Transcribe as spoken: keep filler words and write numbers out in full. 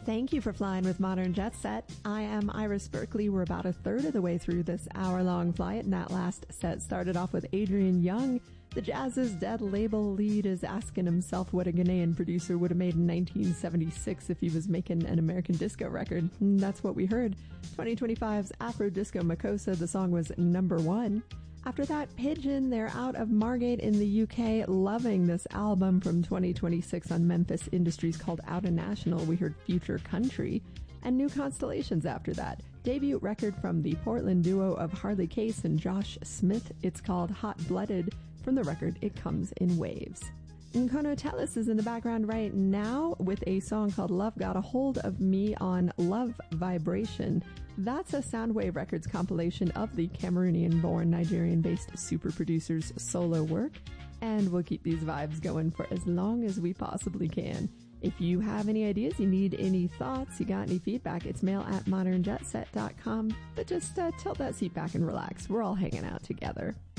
Thank you for flying with Modern Jet Set. I am Iris Berkeley. We're about a third of the way through this hour-long flight, and that last set started off with Adrian Young. The Jazz's Dead label lead is asking himself what a Ghanaian producer would have made in nineteen seventy-six if he was making an American disco record. And that's what we heard. twenty twenty-five's Afro Disco Makossa, the song was number one. After that, Pigeon, they're out of Margate in the U K, loving this album from twenty twenty-six on Memphis Industries called Outta National. We heard Future Country. And New Constellations after that. Debut record from the Portland duo of Harley Case and Josh Smith. It's called Hot Blooded. From the record, It Comes in Waves. Nkono Tellis is in the background right now with a song called Love Got a Hold of Me on Love Vibration. That's a Soundwave Records compilation of the Cameroonian-born, Nigerian-based super producer's solo work. And we'll keep these vibes going for as long as we possibly can. If you have any ideas, you need any thoughts, you got any feedback, it's mail at modern jet set dot com. But just uh, tilt that seat back and relax. We're all hanging out together.